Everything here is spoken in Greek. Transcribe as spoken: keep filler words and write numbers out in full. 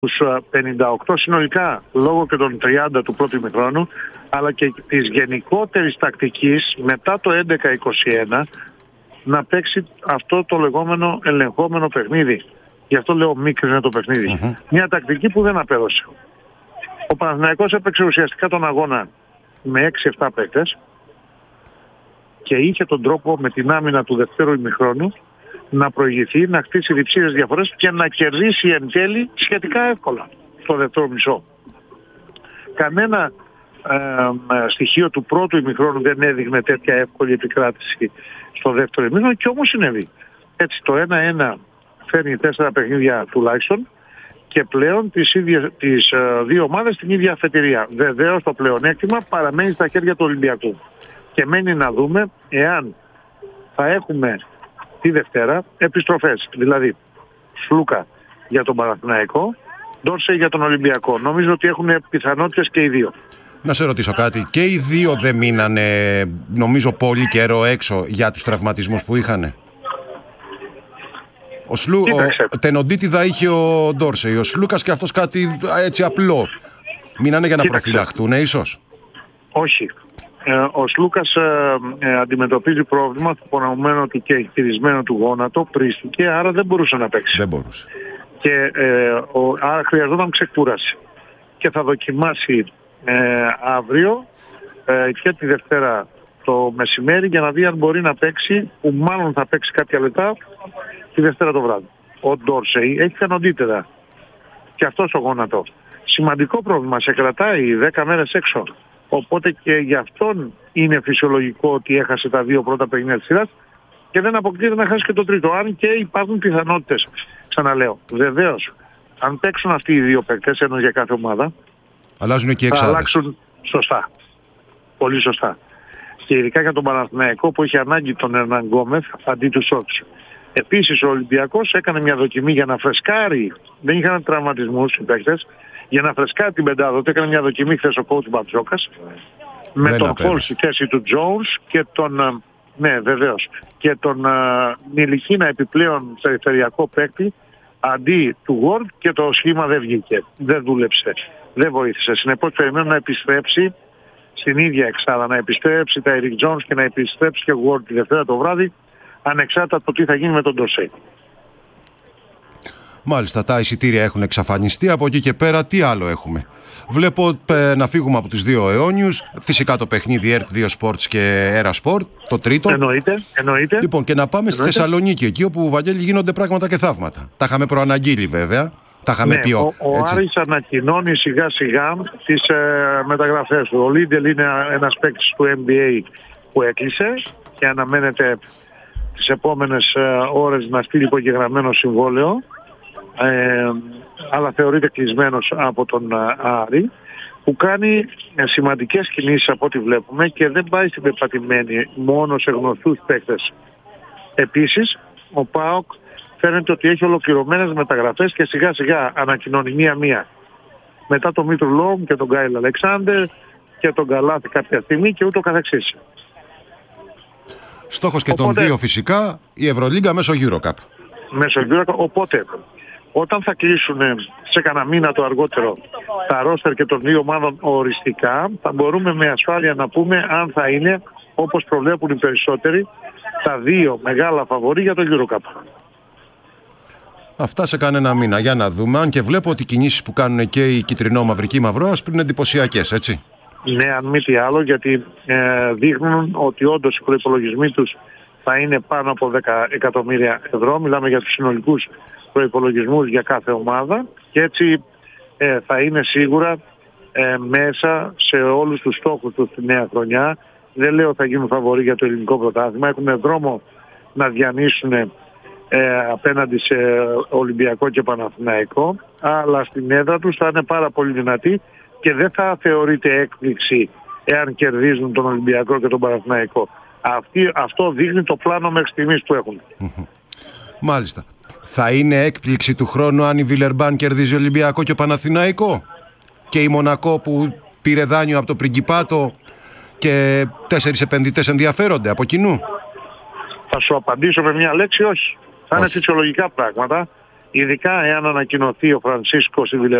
πενήντα οκτώ συνολικά λόγω και των τριάντα του πρώτου ημιχρόνου, αλλά και της γενικότερης τακτικής μετά το έντεκα είκοσι ένα να παίξει αυτό το λεγόμενο ελεγχόμενο παιχνίδι. Γι' αυτό λέω μίκρινε το παιχνίδι. Mm-hmm. Μια τακτική που δεν απέδωσε. Ο Παναθηναϊκός έπαιξε ουσιαστικά τον αγώνα με έξι εφτά παίκτες και είχε τον τρόπο με την άμυνα του δευτέρου ημιχρόνου να προηγηθεί, να χτίσει διψήριες διαφορές και να κερδίσει εν τέλει σχετικά εύκολα στο δεύτερο μισό. Κανένα ε, στοιχείο του πρώτου ημιχρόνου δεν έδειχνε τέτοια εύκολη επικράτηση στο δεύτερο ημιχρόνο και όμως συνέβη. Έτσι το ένα ένα φέρνει τέσσερα παιχνίδια τουλάχιστον και πλέον τις, ίδιες, τις ε, δύο ομάδες στην ίδια αφετηρία. Βεβαίως το πλεονέκτημα παραμένει στα χέρια του Ολυμπιακού και μένει να δούμε εάν θα έχουμε τη Δευτέρα επιστροφές, δηλαδή Σλούκα για τον Παναθηναϊκό, Ντόρσεϊ για τον Ολυμπιακό. Νομίζω ότι έχουν πιθανότητες και οι δύο. Να σε ρωτήσω κάτι, και οι δύο δεν μείνανε νομίζω πολύ καιρό έξω για τους τραυματισμούς που είχανε? Ο, Σλου... ο Τενοντίτιδα είχε ο Ντόρσεϊ, ο Σλούκας και αυτός κάτι έτσι απλό. Μείνανε για να Κοίταξε. προφυλαχτούν ίσως? Όχι. Ε, ο Σλούκας ε, ε, αντιμετωπίζει πρόβλημα του πονεωμένου του και εκτιρισμένου του γόνατο, πρίστηκε, άρα δεν μπορούσε να παίξει. Δεν μπορούσε. Και ε, ο, άρα χρειαζόταν ξεκούραση. Και θα δοκιμάσει ε, αύριο ε, και τη Δευτέρα το μεσημέρι για να δει αν μπορεί να παίξει, που μάλλον θα παίξει κάποια λεπτά τη Δευτέρα το βράδυ. Ο Ντόρσεϊ έχει κανοντίτερα και αυτός ο γόνατο. Σημαντικό πρόβλημα, σε κρατάει δέκα μέρες έξω. Οπότε και γι' αυτόν είναι φυσιολογικό ότι έχασε τα δύο πρώτα παιχνίδια της σειράς και δεν αποκλείεται να χάσει και το τρίτο. Αν και υπάρχουν πιθανότητες, ξαναλέω. Βεβαίως, αν παίξουν αυτοί οι δύο παίκτες, ενώ για κάθε ομάδα, αλλάζουν και οι θα αλλάξουν σωστά. Πολύ σωστά. Και ειδικά για τον Παναθηναϊκό που έχει ανάγκη τον Ερναν Γκόμεθ αντί του Σόξ. Επίσης ο Ολυμπιακός έκανε μια δοκιμή για να φρεσκάρει, δεν είχαν τραυματισμούς οι παίκτες, για να φρεσκάρει την πεντάδα. Έκανε μια δοκιμή χθες ο coach Μπαρτζόκας με δεν τον Χολ στη θέση του Jones και τον, ναι βεβαίως, και τον uh, Νιλικίνα επιπλέον περιφερειακό παίκτη αντί του Ward, και το σχήμα δεν βγήκε, δεν δούλεψε, δεν βοήθησε. Συνεπώς περιμένουν να επιστρέψει στην ίδια εξάδα, να επιστρέψει τα Eric Jones και να επιστρέψει και Ward τη Δευτέρα το βράδυ, ανεξάρτητα από το τι θα γίνει με τον Ντόρσεϊ. Μάλιστα, τα εισιτήρια έχουν εξαφανιστεί. Από εκεί και πέρα τι άλλο έχουμε? Βλέπω ε, να φύγουμε από τις δύο αιώνιους. Φυσικά το παιχνίδι ΕΡΤ δύο Sports και Era Sport, το τρίτο. Εννοείται, εννοείται. Λοιπόν, και να πάμε εννοείται. στη Θεσσαλονίκη, εκεί όπου, Βαγγέλη, γίνονται πράγματα και θαύματα. Τα είχαμε προαναγγείλει βέβαια. Τα είχαμε ναι, πει. Ο, ο Άρης ανακοινώνει σιγά σιγά τις ε, μεταγραφές του. Ο Λίντελ είναι ένας παίκτης του N B A που έκλεισε και αναμένεται τις επόμενες ε, ώρες να στείλει υπογεγραμμένο συμβόλαιο. Ε, αλλά θεωρείται κλεισμένος από τον Άρη, που κάνει ε, σημαντικές κινήσεις από ό,τι βλέπουμε και δεν πάει στην πεπατημένη μόνο σε γνωστούς παίκτες. Επίσης ο ΠΑΟΚ φαίνεται ότι έχει ολοκληρωμένες μεταγραφές και σιγά σιγά ανακοινώνει μία-μία. Μετά τον Μήτρου Λόγκ και τον Γκάιλ Αλεξάνδερ και τον Καλάθι κάποια στιγμή και ούτω καθεξής. Στόχος και οπότε, των δύο φυσικά η Ευρωλίγκα μέσω EuroCup. Μέσω EuroCup, οπότε όταν θα κλείσουν σε κανένα μήνα το αργότερο τα ρόστερ και των δύο ομάδων οριστικά, θα μπορούμε με ασφάλεια να πούμε αν θα είναι, όπως προβλέπουν οι περισσότεροι, τα δύο μεγάλα φαβορί για το EuroCup. Αυτά σε κανένα μήνα. Για να δούμε. Αν και βλέπω ότι οι κινήσεις που κάνουν και οι κυτρινό-μαυροί και οι μαυρόασπροι είναι εντυπωσιακές, έτσι. Ναι, αν μη τι άλλο, γιατί ε, δείχνουν ότι όντως οι προϋπολογισμοί τους θα είναι πάνω από δέκα εκατομμύρια ευρώ. Μιλάμε για τους συνολικούς προϋπολογισμούς για κάθε ομάδα και έτσι ε, θα είναι σίγουρα ε, μέσα σε όλους τους στόχους τους τη νέα χρονιά. Δεν λέω θα γίνουν φαβορί για το ελληνικό πρωτάθλημα. Έχουν δρόμο να διανύσουν ε, απέναντι σε Ολυμπιακό και Παναθηναϊκό, αλλά στην έδρα τους θα είναι πάρα πολύ δυνατοί και δεν θα θεωρείται έκπληξη εάν κερδίζουν τον Ολυμπιακό και τον Παναθηναϊκό. Αυτή, αυτό δείχνει το πλάνο μέχρι στιγμής που έχουν. Μάλιστα. Θα είναι έκπληξη του χρόνου αν η Βιλερμπάν κερδίζει Ολυμπιακό και Παναθηναϊκό, και η Μονακό που πήρε δάνειο από το Πριγκιπάτο και τέσσερις επενδυτές ενδιαφέρονται από κοινού? Θα σου απαντήσω με μια λέξη, όχι. Θα είναι φυσιολογικά πράγματα ειδικά εάν ανακοινωθεί ο Φρανσίσκο στη